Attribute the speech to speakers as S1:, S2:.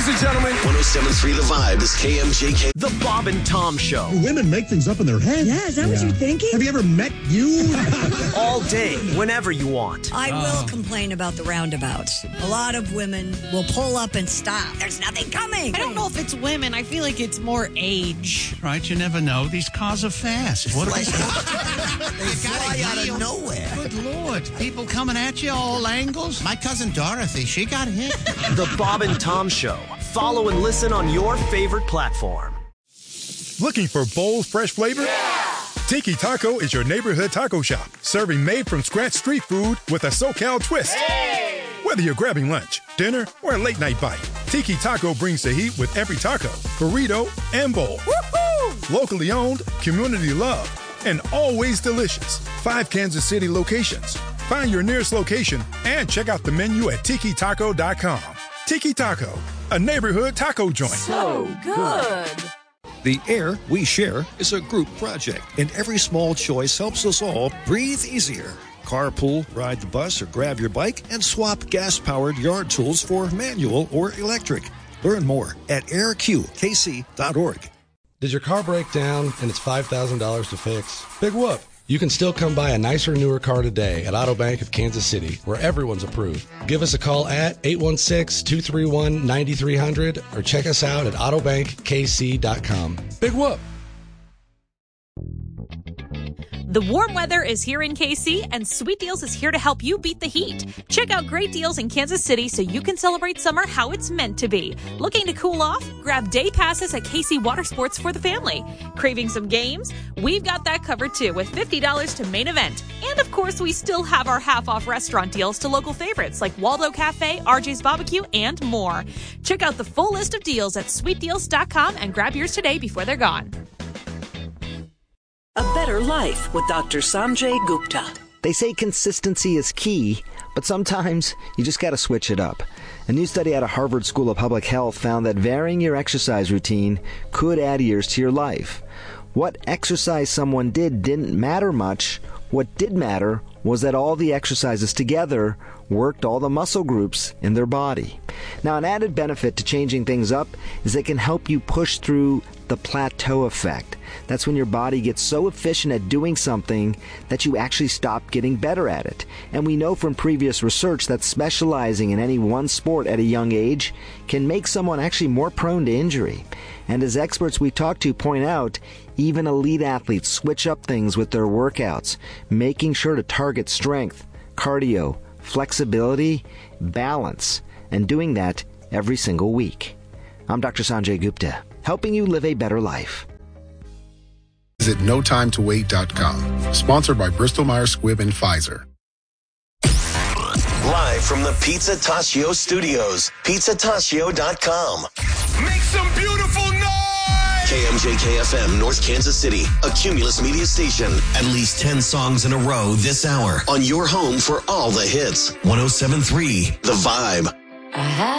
S1: and gentlemen.
S2: 107.3 The Vibe is KMJK.
S3: The Bob and Tom Show.
S4: Women make things up in their head.
S5: Yeah, is that what you're thinking?
S4: Have you ever met you?
S3: All day, whenever you want.
S5: I will complain about the roundabouts. A lot of women will pull up and stop. There's nothing coming.
S6: I don't know if it's women. I feel like it's more age.
S7: Right, you never know. These cars are fast. What
S8: They fly out of nowhere.
S7: Good Lord. People coming at you all angles. My cousin Dorothy, she got hit.
S3: The Bob and Tom Show. Follow and listen on your favorite platform.
S9: Looking for bold, fresh flavor? Yeah! Tiki Taco is your neighborhood taco shop, serving made-from-scratch street food with a SoCal twist. Hey! Whether you're grabbing lunch, dinner, or a late-night bite, Tiki Taco brings the heat with every taco, burrito, and bowl. Woo-hoo! Locally owned, community loved, and always delicious. 5 Kansas City locations. Find your nearest location and check out the menu at TikiTaco.com. Tiki Taco, a neighborhood taco joint.
S10: So good.
S11: The Air We Share is a group project, and every small choice helps us all breathe easier. Carpool, ride the bus, or grab your bike and swap gas-powered yard tools for manual or electric. Learn more at airqkc.org.
S12: Did your car break down and it's $5,000 to fix? Big whoop. You can still come buy a nicer, newer car today at Auto Bank of Kansas City, where everyone's approved. Give us a call at 816-231-9300 or check us out at autobankkc.com. Big whoop.
S13: The warm weather is here in KC, and Sweet Deals is here to help you beat the heat. Check out great deals in Kansas City so you can celebrate summer how it's meant to be. Looking to cool off? Grab day passes at KC Water Sports for the family. Craving some games? We've got that covered too with $50 to main event. And of course, we still have our half-off restaurant deals to local favorites like Waldo Cafe, RJ's Barbecue, and more. Check out the full list of deals at sweetdeals.com and grab yours today before they're gone.
S14: A Better Life with Dr. Sanjay Gupta.
S15: They say consistency is key, but sometimes you just got to switch it up. A new study out of Harvard School of Public Health found that varying your exercise routine could add years to your life. What exercise someone did didn't matter much. What did matter was that all the exercises together worked all the muscle groups in their body. Now, an added benefit to changing things up is it can help you push through the plateau effect. That's when your body gets so efficient at doing something that you actually stop getting better at it. And we know from previous research that specializing in any one sport at a young age can make someone actually more prone to injury. And as experts we talk to point out, even elite athletes switch up things with their workouts, making sure to target strength, cardio, flexibility, balance, and doing that every single week. I'm Dr. Sanjay Gupta, helping you live a better life.
S16: Visit NoTimeToWait.com. Sponsored by Bristol-Myers Squibb and Pfizer.
S2: Live from the Pizza Tacio Studios, PizzaTacio.com.
S1: Make some beautiful noise!
S2: KMJK-FM, North Kansas City, a Cumulus media station. At least 10 songs in a row this hour on your home for all the hits. 107.3 The Vibe.